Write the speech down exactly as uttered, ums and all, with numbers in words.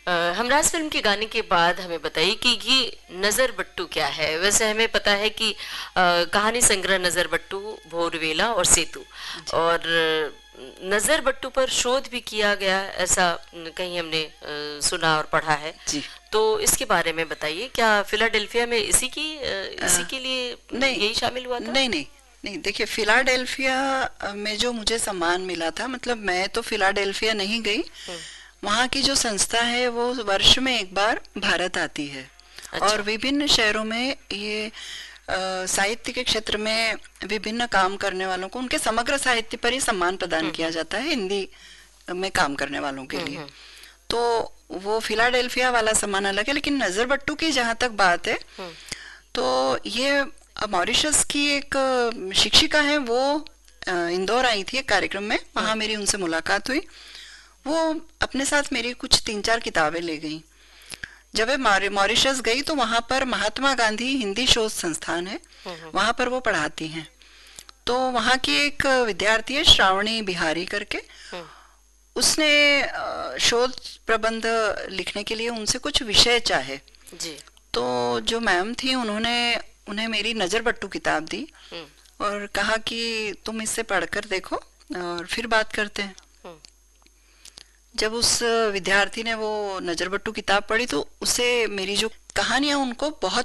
अ, Humraaz film के गाने के बाद हमें बताइए कि ये नज़र बट्टू क्या है। वैसे हमें पता है कि अ, कहानी संग्रह नज़र बट्टू, भोरवेला और सेतु, जी। और नज़र बट्टू पर शोध भी किया गया, ऐसा कहीं हमने अ, सुना और पढ़ा है। जी। तो इसके बारे में बताइए, क्या फिलाडेल्फिया में इसी की अ, अ, इसी के लिए नहीं यही शामिल हुआ था? नहीं नहीं नहीं, देखिए फिलाडेल्फिया में जो मुझे सम्मान मिला था, मतलब मैं तो फिलाडेल्फिया नहीं गई। हम्म। वहाँ की जो संस्था है वो वर्ष में एक बार भारत आती है और अच्छा। विभिन्न शहरों में ये अ, साहित्य के क्षेत्र में विभिन्न काम करने वालों को उनके समग्र साहित्य पर ही सम्मान प्रदान हम्म। किया हम्म। जाता है, हिंदी में काम करने वालों के हम्म। लिए। हम्म। तो वो फिलाडेल्फिया वाला सम्मान अलग है, लेकिन नजर बट्टू की जहाँ तक बात है, हम्म। तो ये मॉरिशस की एक अ, शिक्षिका है, वो अ, इंदौर आई थी एक कार्यक्रम में, हम्म। वहाँ मेरी उनसे मुलाकात हुई। वो अपने साथ मेरी कुछ तीन चार किताबें ले गई। जब वे मॉरि- मॉरिशस गई तो वहाँ पर महात्मा गांधी हिंदी शोध संस्थान है, हम्म। वहाँ पर वो पढ़ाती हैं। तो वहाँ की एक विद्यार्थी है श्रावणी बिहारी करके, हम्म। उसने अ, शोध प्रबंध लिखने के लिए उनसे कुछ विषय चाहे। जी। तो जो मैम थी उन्होंने उन्हें मेरी नज़र बट्टू किताब दी हम्म। और कहा कि तुम इसे पढ़कर देखो और फिर बात करते हैं। हम्म। जब उस विद्यार्थी ने वो नज़र बट्टू किताब पढ़ी तो उसे मेरी जो कहानियां उनको बहुत